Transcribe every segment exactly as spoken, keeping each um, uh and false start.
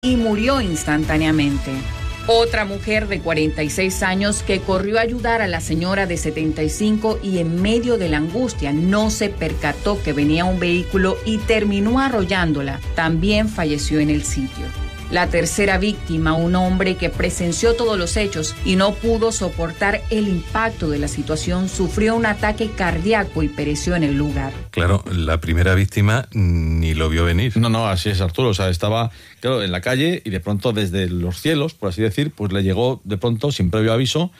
y murió instantáneamente. Otra mujer de cuarenta y seis años que corrió a ayudar a la señora de setenta y cinco y en medio de la angustia no se percató que venía un vehículo y terminó arrollándola. También falleció en el sitio. La tercera víctima, un hombre que presenció todos los hechos y no pudo soportar el impacto de la situación, sufrió un ataque cardíaco y pereció en el lugar. Claro, la primera víctima ni lo vio venir. No, no, así es, Arturo. O sea, estaba, claro, en la calle y de pronto desde los cielos, por así decir, pues le llegó de pronto, sin previo aviso,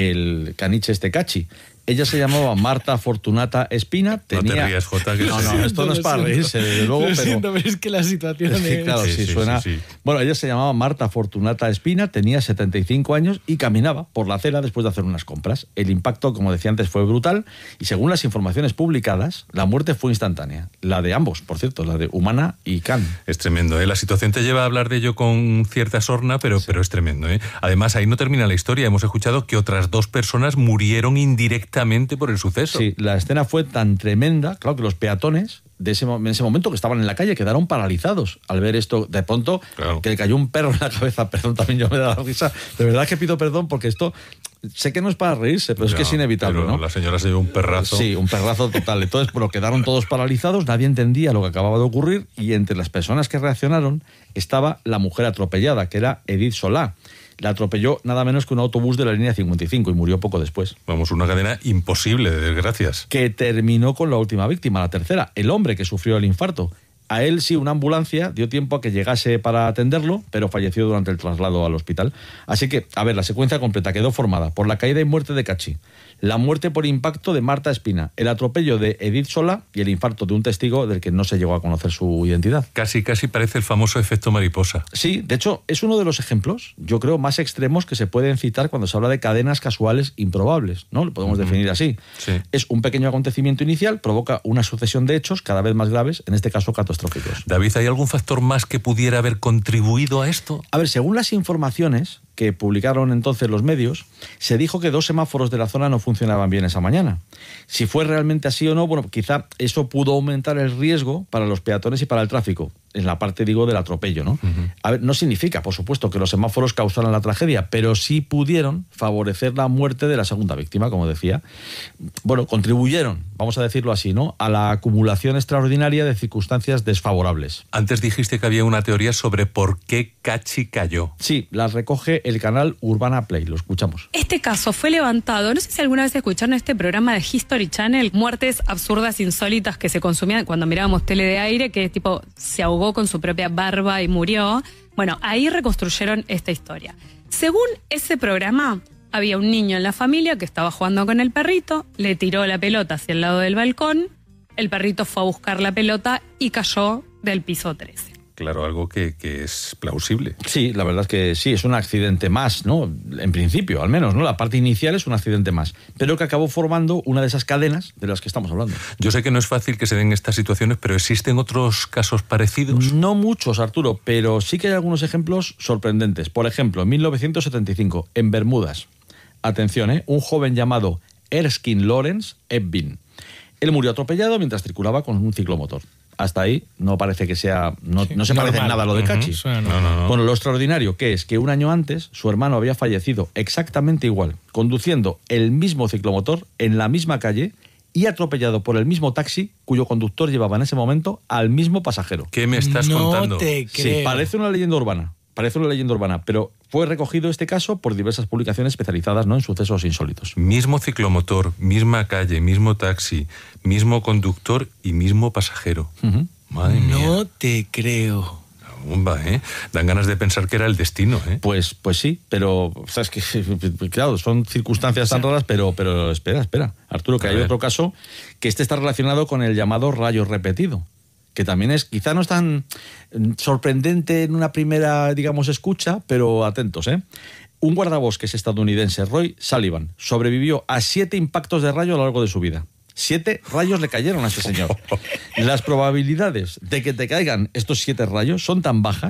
el caniche este Cachi. Ella se llamaba Marta Fortunata Espina. Tenía... No te rías, Jota. Que no, no, esto no es para reírse, desde luego. Lo pero... siento, pero es que la situación es... que, claro, sí, sí, sí, suena... Sí, sí. Bueno, ella se llamaba Marta Fortunata Espina, tenía setenta y cinco años y caminaba por la acera después de hacer unas compras. El impacto, como decía antes, fue brutal y según las informaciones publicadas, la muerte fue instantánea. La de ambos, por cierto, la de Humana y Can. Es tremendo, ¿eh? La situación te lleva a hablar de ello con cierta sorna, pero, sí. pero es tremendo, ¿eh? Además, ahí no termina la historia. Hemos escuchado que otras dos personas murieron indirectamente por el suceso. Sí, la escena fue tan tremenda, claro, que los peatones de ese, en ese momento que estaban en la calle quedaron paralizados al ver esto. De pronto, claro. que le cayó un perro en la cabeza. Perdón, también yo me da la risa. De verdad que pido perdón porque esto, sé que no es para reírse, pero no, es que es inevitable, ¿no? La señora se dio un perrazo. Sí, un perrazo total. Entonces, bueno, quedaron todos paralizados, nadie entendía lo que acababa de ocurrir y entre las personas que reaccionaron estaba la mujer atropellada, que era Edith Solá. La atropelló nada menos que un autobús de la línea cincuenta y cinco y murió poco después. Vamos, una cadena imposible de desgracias. Que terminó con la última víctima, la tercera, el hombre que sufrió el infarto. A él sí, una ambulancia dio tiempo a que llegase para atenderlo, pero falleció durante el traslado al hospital. Así que, a ver, la secuencia completa quedó formada por la caída y muerte de Cachi, la muerte por impacto de Marta Espina, el atropello de Edith Solá y el infarto de un testigo del que no se llegó a conocer su identidad. Casi, casi parece el famoso efecto mariposa. Sí, de hecho, es uno de los ejemplos, yo creo, más extremos que se pueden citar cuando se habla de cadenas casuales improbables, ¿no? Lo podemos uh-huh. definir así. Sí. Es un pequeño acontecimiento inicial, provoca una sucesión de hechos cada vez más graves, en este caso catastróficos. David, ¿hay algún factor más que pudiera haber contribuido a esto? A ver, según las informaciones que publicaron entonces los medios, se dijo que dos semáforos de la zona no funcionaban bien esa mañana. Si fue realmente así o no, bueno, quizá eso pudo aumentar el riesgo para los peatones y para el tráfico, en la parte, digo, del atropello, ¿no? Uh-huh. A ver, no significa, por supuesto, que los semáforos causaran la tragedia, pero sí pudieron favorecer la muerte de la segunda víctima, como decía. Bueno, contribuyeron, vamos a decirlo así, ¿no?, a la acumulación extraordinaria de circunstancias desfavorables. Antes dijiste que había una teoría sobre por qué Cachi cayó. Sí, la recoge el canal Urbana Play, lo escuchamos. Este caso fue levantado, no sé si alguna vez escucharon este programa de History Channel, muertes absurdas, insólitas que se consumían cuando mirábamos tele de aire, que tipo se ahogó con su propia barba y murió. Bueno, ahí reconstruyeron esta historia. Según ese programa, había un niño en la familia que estaba jugando con el perrito, le tiró la pelota hacia el lado del balcón, el perrito fue a buscar la pelota y cayó del piso trece. Claro, algo que, que es plausible. Sí, la verdad es que sí, es un accidente más, ¿no? En principio, al menos, ¿no? La parte inicial es un accidente más, pero que acabó formando una de esas cadenas de las que estamos hablando. Yo sé que no es fácil que se den estas situaciones, pero ¿existen otros casos parecidos? No muchos, Arturo, pero sí que hay algunos ejemplos sorprendentes. Por ejemplo, en mil novecientos setenta y cinco, en Bermudas. Atención, ¿eh? Un joven llamado Erskine Lawrence Ebbin. Él murió atropellado mientras circulaba con un ciclomotor. Hasta ahí no parece que sea... No, sí, no se normal. Parece en nada a lo de Cachi. Uh-huh. No, no, no. Bueno, lo extraordinario que es que un año antes su hermano había fallecido exactamente igual, conduciendo el mismo ciclomotor en la misma calle y atropellado por el mismo taxi cuyo conductor llevaba en ese momento al mismo pasajero. ¿Qué me estás no contando? No te creo. Sí, parece una leyenda urbana. Parece una leyenda urbana, pero fue recogido este caso por diversas publicaciones especializadas, ¿no?, en sucesos insólitos. Mismo ciclomotor, misma calle, mismo taxi, mismo conductor y mismo pasajero. Uh-huh. Madre mía. No te creo. Bomba, ¿eh? Dan ganas de pensar que era el destino, ¿eh? Pues, pues sí, pero sabes que claro, son circunstancias tan raras, pero, pero espera, espera, Arturo, que hay otro caso que este está relacionado con el llamado rayo repetido, que también es, quizá no es tan sorprendente en una primera, digamos, escucha, pero atentos, ¿eh? Un guardabosques estadounidense, Roy Sullivan, sobrevivió a siete impactos de rayo a lo largo de su vida. Siete rayos le cayeron a ese señor. Las probabilidades de que te caigan estos siete rayos son tan bajas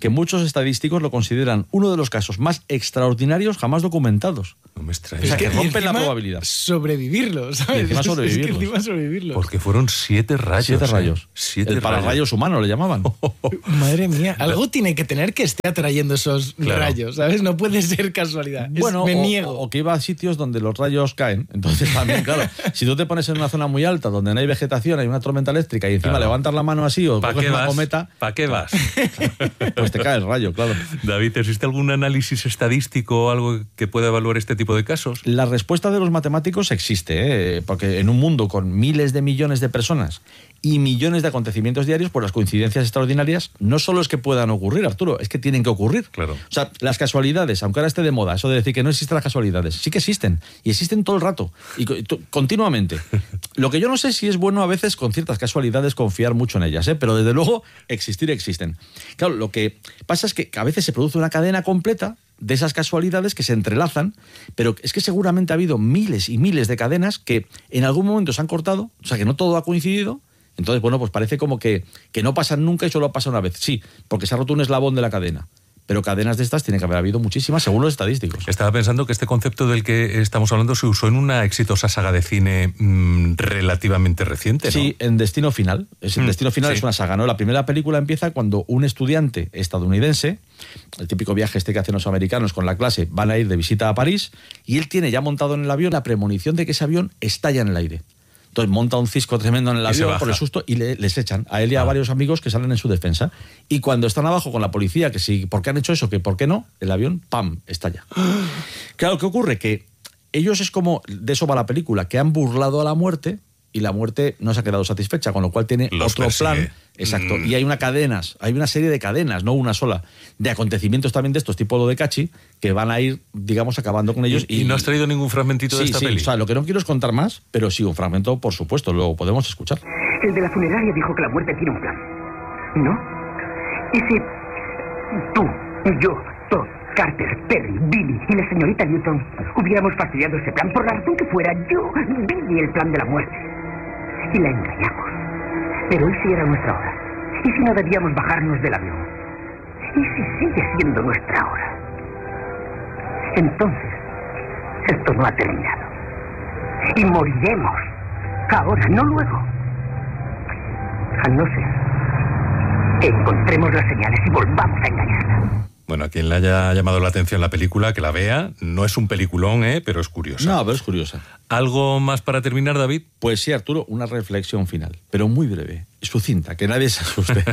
que muchos estadísticos lo consideran uno de los casos más extraordinarios jamás documentados. No me extraña. O sea, que Y rompen la encima probabilidad. Sobrevivirlo, ¿sabes? Y encima Es que sobrevivirlos. encima sobrevivirlo. Porque fueron siete rayos. Siete ¿eh? rayos. Siete El pararrayos humano le llamaban. Madre mía, algo tiene que tener que esté atrayendo esos Claro. rayos, ¿sabes? No puede ser casualidad. Es- Bueno, me o, niego. o que iba a sitios donde los rayos caen. Entonces también, claro, si tú te pones en una zona muy alta donde no hay vegetación, hay una tormenta eléctrica y encima Claro. levantas la mano así o ¿Para coges qué una vas? cometa, ¿Para qué vas? pues te cae el rayo, claro. David, ¿existe algún análisis estadístico o algo que pueda evaluar este tipo de casos? La respuesta de los matemáticos existe, ¿eh? Porque en un mundo con miles de millones de personas y millones de acontecimientos diarios, pues las coincidencias extraordinarias no solo es que puedan ocurrir, Arturo, es que tienen que ocurrir. Claro. O sea, las casualidades, aunque ahora esté de moda, eso de decir que no existen las casualidades, sí que existen. Y existen todo el rato, y co- to- continuamente. Lo que yo no sé si es bueno a veces con ciertas casualidades confiar mucho en ellas, ¿eh? Pero desde luego existir existen. Claro, lo que pasa es que a veces se produce una cadena completa de esas casualidades que se entrelazan, pero es que seguramente ha habido miles y miles de cadenas que en algún momento se han cortado, o sea que no todo ha coincidido. Entonces, bueno, pues parece como que, que no pasan nunca y solo pasa una vez. Sí, porque se ha roto un eslabón de la cadena. Pero cadenas de estas tiene que haber habido muchísimas, según los estadísticos. Estaba pensando que este concepto del que estamos hablando se usó en una exitosa saga de cine mmm, relativamente reciente, ¿no? Sí, en Destino Final. Es, el Mm, Destino Final sí. es una saga, ¿no? La primera película empieza cuando un estudiante estadounidense, el típico viaje este que hacen los americanos con la clase, van a ir de visita a París y él tiene ya montado en el avión la premonición de que ese avión estalla en el aire. Entonces monta un cisco tremendo en el Y se avión baja. por el susto y le- les echan a él y a Ah. varios amigos que salen en su defensa. Y cuando están abajo con la policía, que si, ¿por qué han hecho eso? Que ¿por qué no? El avión, ¡pam!, estalla. Claro, ¿qué ocurre? Que ellos es como, de eso va la película, que han burlado a la muerte y la muerte no se ha quedado satisfecha, con lo cual tiene Los otro persigue. plan. Exacto. Mm. Y hay una cadenas, hay una serie de cadenas, no una sola, de acontecimientos también de estos, tipo lo de Cachi, que van a ir, digamos, acabando con ellos. ¿Y, y no has traído ningún fragmentito de Sí, esta sí, peli? o sea, lo que no quiero es contar más, pero sí, un fragmento, por supuesto, lo podemos escuchar. El de la funeraria dijo que la muerte tiene un plan. ¿No? ¿Y si tú, yo, Todd, Carter, Perry, Billy y la señorita Newton hubiéramos fastidiado ese plan por la razón que fuera, yo, Billy, el plan de la muerte? Y la engañamos. Pero ¿y si era nuestra hora? ¿Y si no debíamos bajarnos del avión? ¿Y si sigue siendo nuestra hora? Entonces, esto no ha terminado. Y moriremos. Ahora, no luego. A no ser que encontremos las señales y volvamos a engañarla. Bueno, a quien le haya llamado la atención la película, que la vea. No es un peliculón, ¿eh? Pero es curiosa. No, pero es curiosa. ¿Algo más para terminar, David? Pues sí, Arturo, una reflexión final, pero muy breve, sucinta, que nadie se asuste.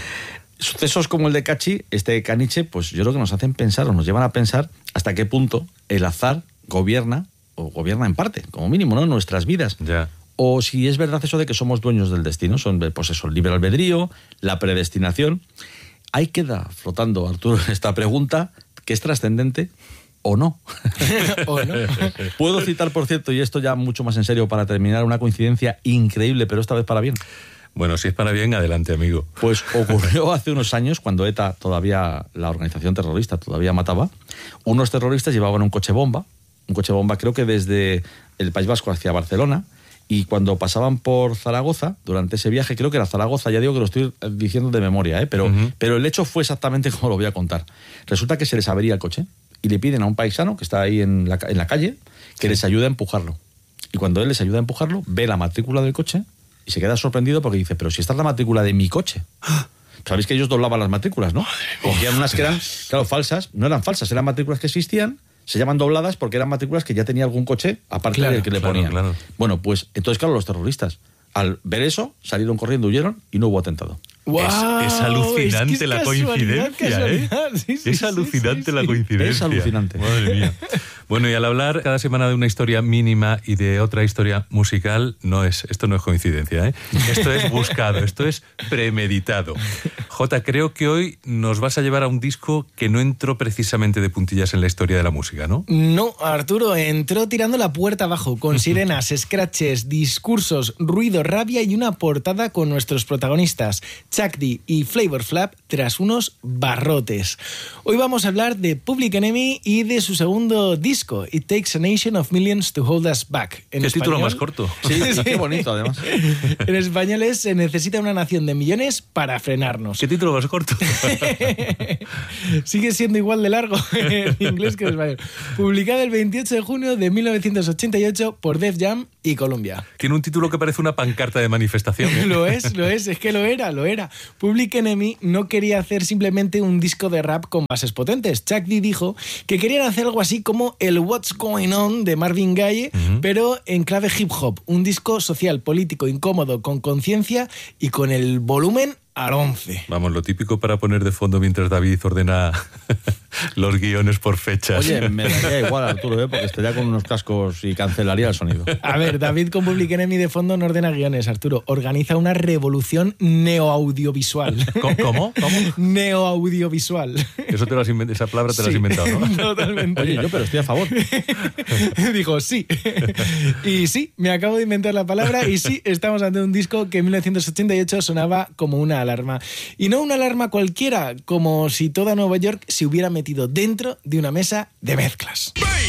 Sucesos como el de Cachi, este caniche, pues yo creo que nos hacen pensar o nos llevan a pensar hasta qué punto el azar gobierna, o gobierna en parte, como mínimo, ¿no?, nuestras vidas. Ya. O si es verdad eso de que somos dueños del destino, son, pues eso, el libre albedrío, la predestinación. Ahí queda flotando, Arturo, esta pregunta, que es trascendente o no. ¿O no? Puedo citar, por cierto, y esto ya mucho más en serio para terminar, una coincidencia increíble, pero esta vez para bien. Bueno, si es para bien, adelante, amigo. Pues ocurrió hace unos años, cuando ETA todavía, la organización terrorista, todavía mataba, unos terroristas llevaban un coche bomba, un coche bomba creo que desde el País Vasco hacia Barcelona, y cuando pasaban por Zaragoza, durante ese viaje, creo que era Zaragoza, ya digo que lo estoy diciendo de memoria, ¿eh? pero, Uh-huh. pero el hecho fue exactamente como lo voy a contar. Resulta que se les avería el coche y le piden a un paisano que está ahí en la, en la calle que les ayude a empujarlo. Y cuando él les ayuda a empujarlo, ve la matrícula del coche y se queda sorprendido porque dice, pero si esta es la matrícula de mi coche. Sabéis que ellos doblaban las matrículas, ¿no? Cogían unas que eran, claro, falsas, no eran falsas, eran matrículas que existían, se llaman dobladas porque eran matrículas que ya tenía algún coche, aparte Claro, del que le claro, ponían. claro. Bueno, pues entonces, claro, los terroristas, al ver eso, salieron corriendo, huyeron y no hubo atentado. ¡Guau! es, es alucinante Es que es la casualidad, coincidencia, casualidad. ¿eh? Sí, sí, es sí, alucinante sí, la sí. coincidencia. Es alucinante. Madre mía. Bueno, y al hablar cada semana de una historia mínima y de otra historia musical, no es, esto no es coincidencia, ¿eh? Esto es buscado, esto es premeditado. Jota, creo que hoy nos vas a llevar a un disco que no entró precisamente de puntillas en la historia de la música, ¿no? No, Arturo entró tirando la puerta abajo, con sirenas, scratches, discursos, ruido, rabia y una portada con nuestros protagonistas, Chuck D y Flavor Flav, tras unos barrotes. Hoy vamos a hablar de Public Enemy y de su segundo disco, disco, It Takes a Nation of Millions to Hold Us Back. En ¿Qué español, título más corto? Sí, sí, qué bonito además. En español es Se necesita una nación de millones para frenarnos. ¿Qué título más corto? Sigue siendo igual de largo en inglés que en español. Publicado el veintiocho de junio de mil novecientos ochenta y ocho por Def Jam y Columbia. Tiene un título que parece una pancarta de manifestación. ¿eh? Lo es, lo es, es que lo era, lo era. Public Enemy no quería hacer simplemente un disco de rap con bases potentes. Chuck D dijo que querían hacer algo así como el What's Going On de Marvin Gaye, uh-huh. pero en clave hip hop. Un disco social, político, incómodo, con conciencia y con el volumen al once. Vamos, lo típico para poner de fondo mientras David ordena los guiones por fechas. Oye, me daría igual, Arturo, ¿eh? porque estaría con unos cascos y cancelaría el sonido. A ver, David con Public Enemy de fondo no ordena guiones, Arturo. Organiza una revolución neoaudiovisual. ¿Cómo? ¿Cómo? Neoaudiovisual. Eso te lo has inventado, esa palabra te la has Sí, inventado, ¿no? Totalmente. Oye, yo pero estoy a favor. Dijo, sí. Y sí, me acabo de inventar la palabra y sí, estamos ante un disco que en mil novecientos ochenta y ocho sonaba como una alarma. Y no una alarma cualquiera, como si toda Nueva York se hubiera metido dentro de una mesa de mezclas.